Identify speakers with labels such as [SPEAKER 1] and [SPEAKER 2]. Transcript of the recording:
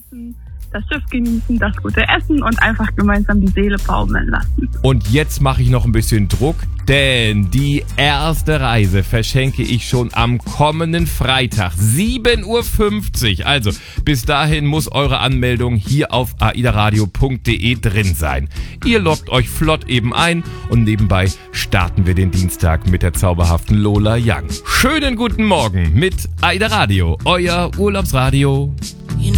[SPEAKER 1] genießen, das Schiff genießen, das gute Essen und einfach gemeinsam die Seele baumeln lassen.
[SPEAKER 2] Und jetzt mache ich noch ein bisschen Druck, denn die erste Reise verschenke ich schon am kommenden Freitag, 7:50 Uhr. Also bis dahin muss eure Anmeldung hier auf aidaradio.de drin sein. Ihr loggt euch flott eben ein und nebenbei starten wir den Dienstag mit der zauberhaften Lola Young. Schönen guten Morgen mit Aida Radio, euer Urlaubsradio.